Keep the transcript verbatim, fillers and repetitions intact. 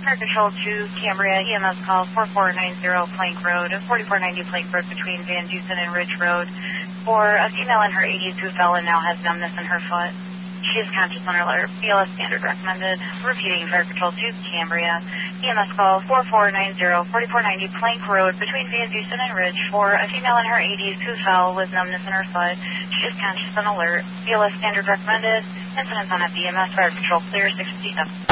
Fire Control to Cambria, E M S call four four nine zero Plank Road, forty-four ninety Plank Road between Van Dusen and Ridge Road for a female in her eighties who fell and now has numbness in her foot. She is conscious on alert. B L S standard recommended. Repeating, Fire Control to Cambria, E M S call four four nine zero forty-four ninety Plank Road between Van Dusen and Ridge for a female in her eighties who fell with numbness in her foot. She is conscious on alert. B L S standard recommended. Incidents on F D M S. Fire Control clear six fifty-seven.